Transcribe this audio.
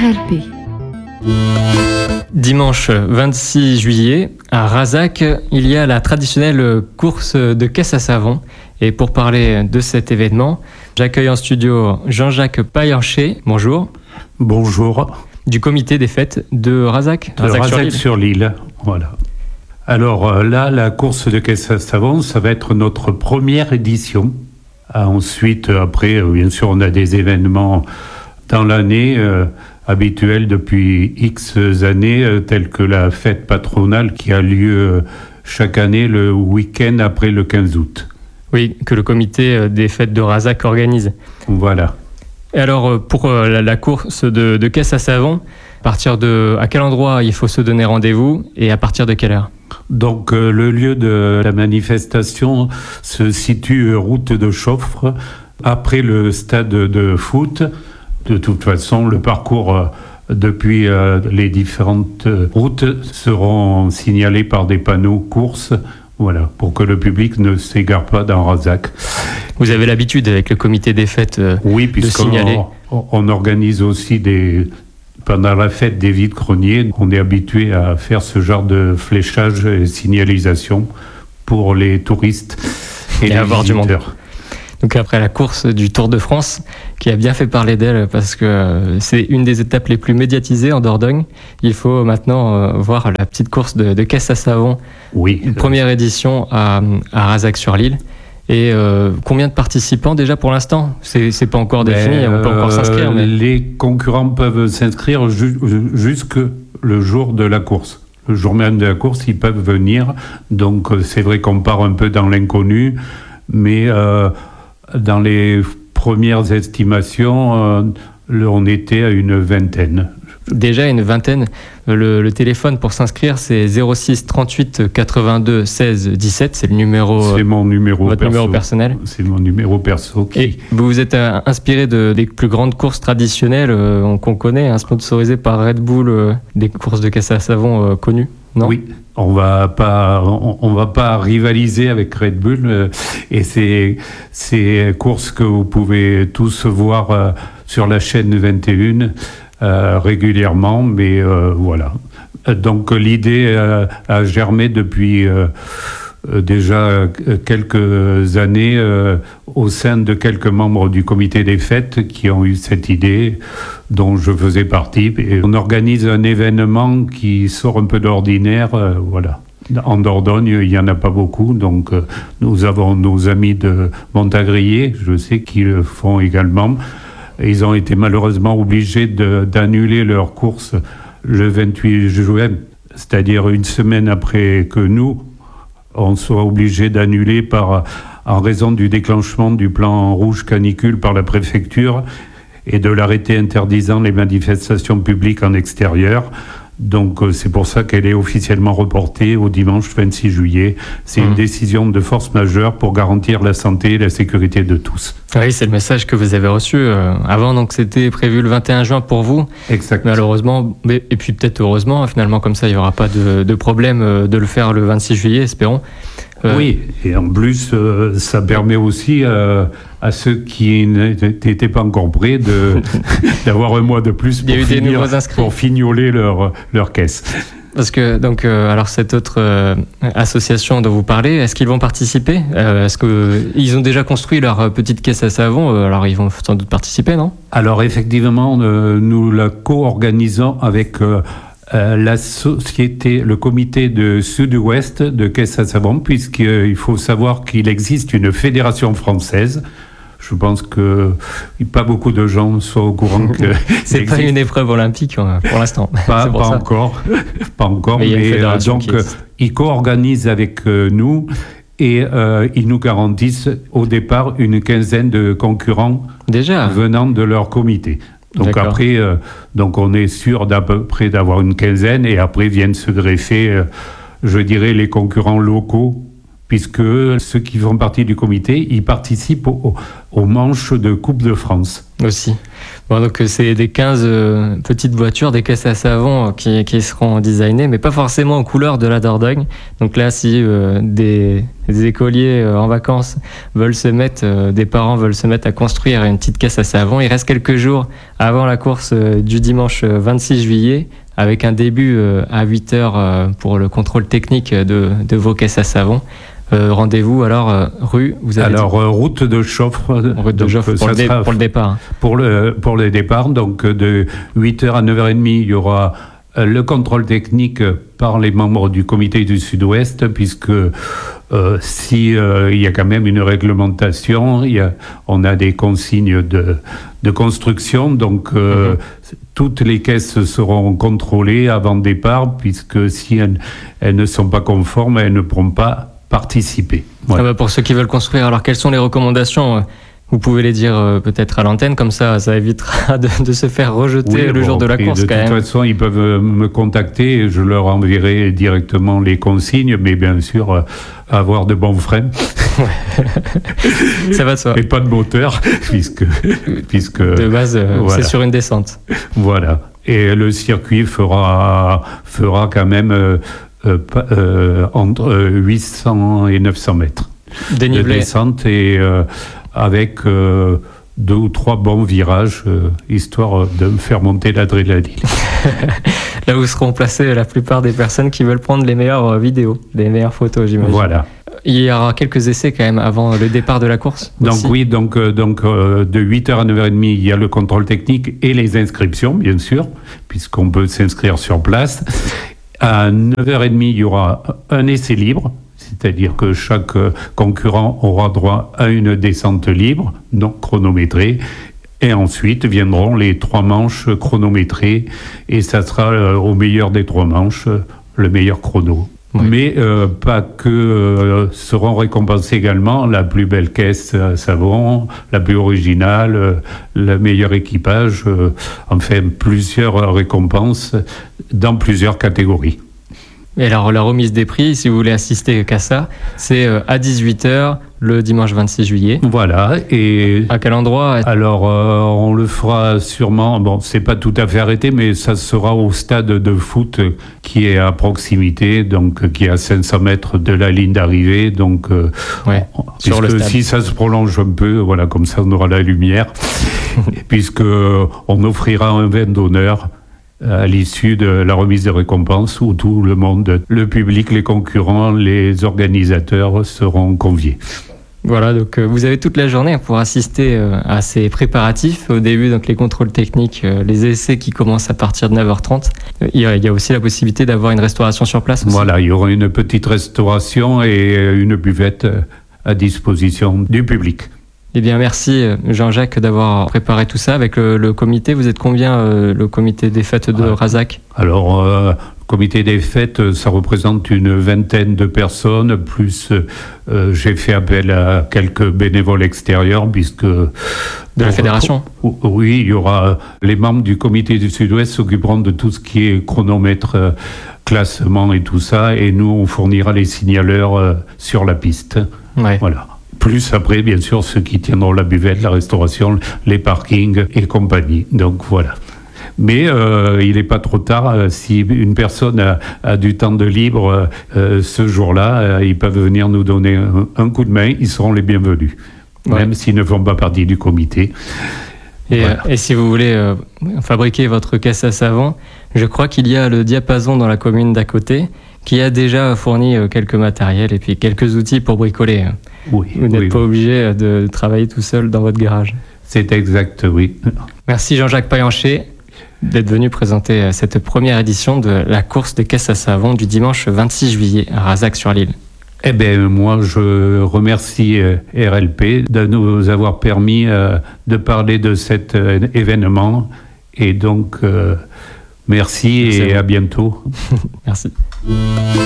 RLP. Dimanche 26 juillet, à Razac, il y a la traditionnelle course de caisse à savon. Et pour parler de cet événement, j'accueille en studio Jean-Jacques Paillancher. Bonjour. Bonjour. Du comité des fêtes de Razac. Razac-sur-l'Île, voilà. Alors là, la course de caisse à savon, ça va être notre première édition. Ensuite, après, bien sûr, on a des événements dans l'année habituels depuis X années, tels que la fête patronale qui a lieu chaque année le week-end après le 15 août. Oui, que le comité des fêtes de Razac organise. Voilà. Et alors, pour la course de caisse à savon, à quel endroit il faut se donner rendez-vous et à partir de quelle heure ? Donc, le lieu de la manifestation se situe route de Chaufre, après le stade de foot. De toute façon, le parcours depuis les différentes routes seront signalés par des panneaux courses, voilà, pour que le public ne s'égare pas dans Razac. Vous avez l'habitude avec le comité des fêtes oui, de signaler. On organise aussi pendant la fête des vide-greniers, on est habitué à faire ce genre de fléchage et signalisation pour les touristes et les avoir visiteurs. Du monde. Donc après la course du Tour de France, qui a bien fait parler d'elle parce que c'est une des étapes les plus médiatisées en Dordogne, il faut maintenant voir la petite course de caisse à savon. Oui. Une première édition à Razac-sur-l'Île. Et combien de participants déjà pour l'instant ? C'est pas encore défini, on peut encore s'inscrire. Mais... Les concurrents peuvent s'inscrire jusque le jour de la course. Le jour même de la course, ils peuvent venir. Donc c'est vrai qu'on part un peu dans l'inconnu, mais dans les premières estimations, on était à une vingtaine. Déjà une vingtaine. Le téléphone pour s'inscrire, c'est 06 38 82 16 17. C'est le numéro. C'est mon numéro votre numéro personnel. C'est mon numéro perso. Et vous vous êtes inspiré des plus grandes courses traditionnelles qu'on connaît, sponsorisées par Red Bull, des courses de caisse à savon connues, non ? Oui. On va pas rivaliser avec Red Bull et ces courses que vous pouvez tous voir sur la chaîne 21 régulièrement, mais voilà. Donc l'idée a germé depuis déjà quelques années au sein de quelques membres du comité des fêtes qui ont eu cette idée dont je faisais partie. Et on organise un événement qui sort un peu d'ordinaire, voilà. En Dordogne, il n'y en a pas beaucoup, donc nous avons nos amis de Montagrier, je sais qu'ils le font également. Ils ont été malheureusement obligés d'annuler leur course le 28 juin, c'est-à-dire une semaine après que nous, on soit obligés d'annuler en raison du déclenchement du plan rouge canicule par la préfecture et de l'arrêté interdisant les manifestations publiques en extérieur. Donc c'est pour ça qu'elle est officiellement reportée au dimanche 26 juillet. C'est une décision de force majeure pour garantir la santé et la sécurité de tous. Oui, c'est le message que vous avez reçu. Avant, donc, c'était prévu le 21 juin pour vous. Exactement. Malheureusement, et puis peut-être heureusement, finalement, comme ça, il n'y aura pas de problème de le faire le 26 juillet, espérons. Oui, et en plus, ça permet aussi à ceux qui n'étaient pas encore prêts d'avoir un mois de plus pour fignoler leur caisse. Parce que, donc, alors cette autre association dont vous parlez, est-ce qu'ils vont participer ? Est-ce qu'ils ont déjà construit leur petite caisse à savon ? Alors, ils vont sans doute participer, non ? Alors, effectivement, nous la co-organisons avec... la société, le comité de Sud-Ouest de caisse à savon, puisqu'il faut savoir qu'il existe une fédération française. Je pense que pas beaucoup de gens sont au courant que c'est pas une épreuve olympique pour l'instant. Pas encore. Mais donc ils co-organisent avec nous et ils nous garantissent au départ une quinzaine de concurrents déjà venant de leur comité. Donc d'accord. Après, donc on est sûr d'à peu près d'avoir une quinzaine et après viennent se greffer, je dirais, les concurrents locaux, puisque ceux qui font partie du comité, ils participent aux manches de Coupe de France. Aussi. Bon, donc c'est des 15 petites voitures, des caisses à savon qui seront designées, mais pas forcément aux couleurs de la Dordogne. Donc là, si des écoliers en vacances veulent se mettre, des parents veulent se mettre à construire une petite caisse à savon, il reste quelques jours avant la course du dimanche 26 juillet, avec un début à 8h pour le contrôle technique de vos caisses à savon. Rendez-vous alors rue, vous avez route de Joffre. Route de Joffre pour le départ. Pour le départ, donc de 8h à 9h30, il y aura le contrôle technique par les membres du comité du Sud-Ouest, puisque il y a quand même une réglementation, on a des consignes de construction, donc toutes les caisses seront contrôlées avant le départ, puisque si elles ne sont pas conformes, elles ne pourront pas participer. Voilà. Pour ceux qui veulent construire, alors quelles sont les recommandations ? Vous pouvez les dire peut-être à l'antenne, comme ça évitera de se faire rejeter le jour de la course. De toute façon, ils peuvent me contacter et je leur enverrai directement les consignes, mais bien sûr, avoir de bons freins. Ça va de soi. Et pas de moteur, puisque de base, voilà. C'est sur une descente. Voilà. Et le circuit fera quand même entre 800 et 900 mètres dénivelé. De descente et avec 2 ou 3 bons virages, histoire de me faire monter l'adrénaline. Là où seront placées la plupart des personnes qui veulent prendre les meilleures vidéos, les meilleures photos, j'imagine. Voilà. Il y aura quelques essais quand même avant le départ de la course. Donc aussi. Oui, de 8h à 9h30, il y a le contrôle technique et les inscriptions, bien sûr, puisqu'on peut s'inscrire sur place. À 9h30, il y aura un essai libre, c'est-à-dire que chaque concurrent aura droit à une descente libre, donc chronométrée. Et ensuite viendront les 3 manches chronométrées, et ça sera au meilleur des 3 manches, le meilleur chrono. Oui. Mais pas que seront récompensés également la plus belle caisse à savon, la plus originale, le meilleur équipage, enfin plusieurs récompenses dans plusieurs catégories. Et alors la remise des prix, si vous voulez assister qu'à ça, c'est à 18h le dimanche 26 juillet. Voilà. Et à quel endroit ? Alors on le fera sûrement, bon c'est pas tout à fait arrêté, mais ça sera au stade de foot qui est à proximité, donc qui est à 500 mètres de la ligne d'arrivée, donc sur le stade. Si ça se prolonge un peu, voilà, comme ça on aura la lumière, puisque on offrira un vin d'honneur à l'issue de la remise des récompenses, où tout le monde, le public, les concurrents, les organisateurs seront conviés. Voilà, donc vous avez toute la journée pour assister à ces préparatifs. Au début, donc les contrôles techniques, les essais qui commencent à partir de 9h30. Il y a aussi la possibilité d'avoir une restauration sur place aussi. Voilà, il y aura une petite restauration et une buvette à disposition du public. Eh bien, merci Jean-Jacques d'avoir préparé tout ça avec le comité. Vous êtes combien, le comité des fêtes de Razac ? Alors, le comité des fêtes, ça représente une vingtaine de personnes, plus j'ai fait appel à quelques bénévoles extérieurs, puisque... De la fédération ? Oui, il y aura les membres du comité du Sud-Ouest s'occuperont de tout ce qui est chronomètre, classement et tout ça, et nous, on fournira les signaleurs sur la piste. Ouais. Voilà. Plus après, bien sûr, ceux qui tiendront la buvette, la restauration, les parkings et compagnie. Donc voilà. Mais il n'est pas trop tard. Si une personne a du temps de libre ce jour-là, ils peuvent venir nous donner un coup de main. Ils seront les bienvenus, même s'ils ne font pas partie du comité. Et si vous voulez fabriquer votre caisse à savon, je crois qu'il y a le Diapason dans la commune d'à côté qui a déjà fourni quelques matériels et puis quelques outils pour bricoler. Oui, vous n'êtes pas obligé de travailler tout seul dans votre garage. C'est exact, oui. Merci Jean-Jacques Paillancher d'être venu présenter cette première édition de la course des caisses à savon du dimanche 26 juillet à Razac-sur-l'Isle. Eh bien, moi, je remercie RLP de nous avoir permis de parler de cet événement. Et donc, merci et à bientôt. Merci.